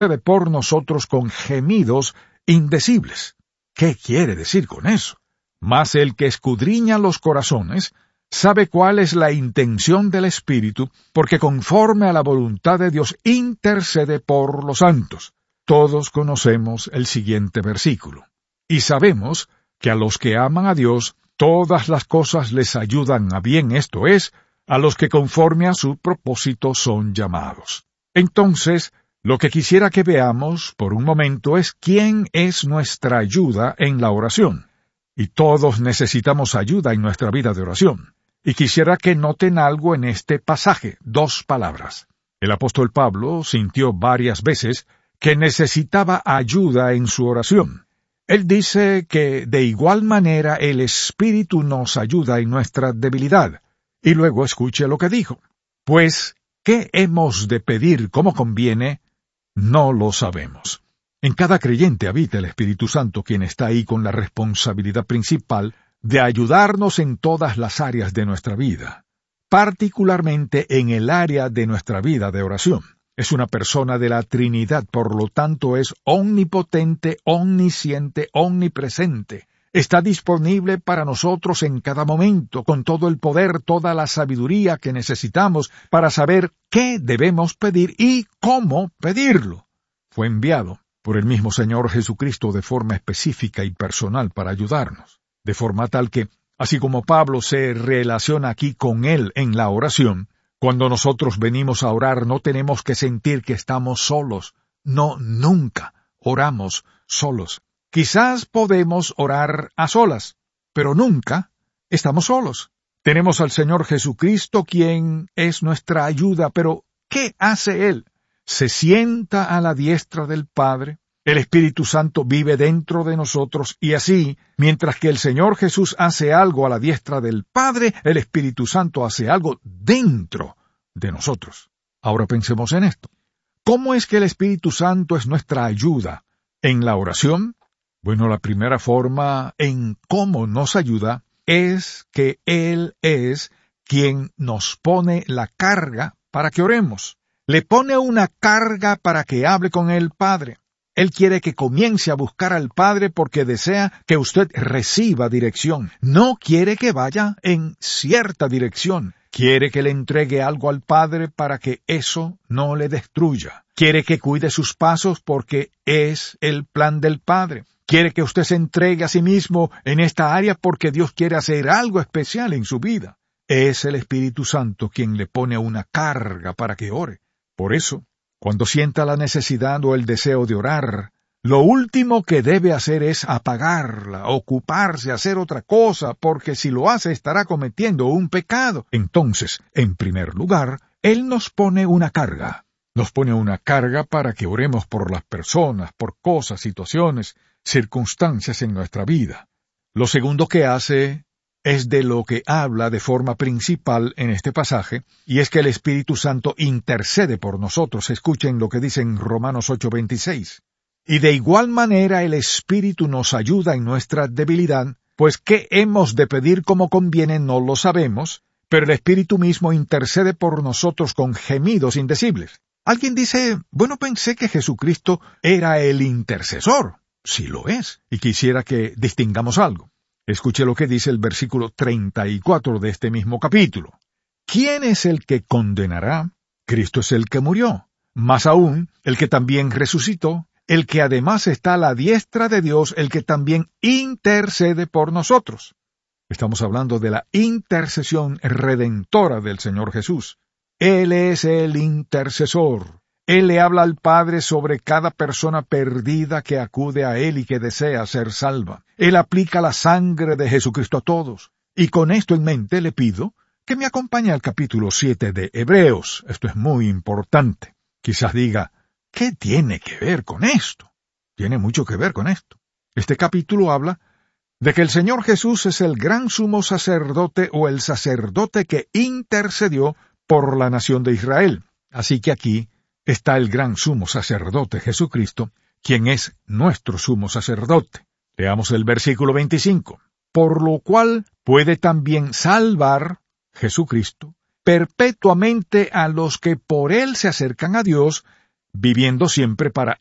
por nosotros con gemidos indecibles. ¿Qué quiere decir con eso? Mas el que escudriña los corazones sabe cuál es la intención del Espíritu, porque conforme a la voluntad de Dios intercede por los santos. Todos conocemos el siguiente versículo. Y sabemos que a los que aman a Dios, todas las cosas les ayudan a bien, esto es, a los que conforme a su propósito son llamados. Entonces, lo que quisiera que veamos por un momento es quién es nuestra ayuda en la oración. Y todos necesitamos ayuda en nuestra vida de oración. Y quisiera que noten algo en este pasaje, 2 palabras. El apóstol Pablo sintió varias veces que necesitaba ayuda en su oración. Él dice que de igual manera el Espíritu nos ayuda en nuestra debilidad. Y luego escuche lo que dijo. Pues, ¿qué hemos de pedir como conviene? No lo sabemos. En cada creyente habita el Espíritu Santo, quien está ahí con la responsabilidad principal de ayudarnos en todas las áreas de nuestra vida, particularmente en el área de nuestra vida de oración. Es una persona de la Trinidad, por lo tanto es omnipotente, omnisciente, omnipresente. Está disponible para nosotros en cada momento, con todo el poder, toda la sabiduría que necesitamos para saber qué debemos pedir y cómo pedirlo. Fue enviado por el mismo Señor Jesucristo de forma específica y personal para ayudarnos, de forma tal que, así como Pablo se relaciona aquí con él en la oración, cuando nosotros venimos a orar no tenemos que sentir que estamos solos. No, nunca oramos solos. Quizás podemos orar a solas, pero nunca estamos solos. Tenemos al Señor Jesucristo, quien es nuestra ayuda, pero ¿qué hace Él? Se sienta a la diestra del Padre, el Espíritu Santo vive dentro de nosotros, y así, mientras que el Señor Jesús hace algo a la diestra del Padre, el Espíritu Santo hace algo dentro de nosotros. Ahora pensemos en esto. ¿Cómo es que el Espíritu Santo es nuestra ayuda en la oración? Bueno, la primera forma en cómo nos ayuda es que Él es quien nos pone la carga para que oremos. Le pone una carga para que hable con el Padre. Él quiere que comience a buscar al Padre porque desea que usted reciba dirección. No quiere que vaya en cierta dirección. Quiere que le entregue algo al Padre para que eso no le destruya. Quiere que cuide sus pasos porque es el plan del Padre. Quiere que usted se entregue a sí mismo en esta área porque Dios quiere hacer algo especial en su vida. Es el Espíritu Santo quien le pone una carga para que ore. Por eso, cuando sienta la necesidad o el deseo de orar, lo último que debe hacer es apagarla, ocuparse, hacer otra cosa, porque si lo hace estará cometiendo un pecado. Entonces, en primer lugar, Él nos pone una carga. Nos pone una carga para que oremos por las personas, por cosas, situaciones, circunstancias en nuestra vida. Lo segundo que hace es de lo que habla de forma principal en este pasaje, y es que el Espíritu Santo intercede por nosotros. Escuchen lo que dice en Romanos 8:26. Y de igual manera el Espíritu nos ayuda en nuestra debilidad, pues qué hemos de pedir como conviene no lo sabemos, pero el Espíritu mismo intercede por nosotros con gemidos indecibles. Alguien dice, bueno, pensé que Jesucristo era el intercesor. Sí lo es, y quisiera que distingamos algo. Escuche lo que dice el versículo 34 de este mismo capítulo. ¿Quién es el que condenará? Cristo es el que murió, más aún, el que también resucitó, el que además está a la diestra de Dios, el que también intercede por nosotros. Estamos hablando de la intercesión redentora del Señor Jesús. Él es el intercesor. Él le habla al Padre sobre cada persona perdida que acude a Él y que desea ser salva. Él aplica la sangre de Jesucristo a todos. Y con esto en mente le pido que me acompañe al capítulo 7 de Hebreos. Esto es muy importante. Quizás diga, ¿qué tiene que ver con esto? Tiene mucho que ver con esto. Este capítulo habla de que el Señor Jesús es el gran sumo sacerdote o el sacerdote que intercedió por la nación de Israel. Así que aquí está el gran sumo sacerdote Jesucristo, quien es nuestro sumo sacerdote. Leamos el versículo 25. Por lo cual puede también salvar, Jesucristo, perpetuamente a los que por Él se acercan a Dios, viviendo siempre para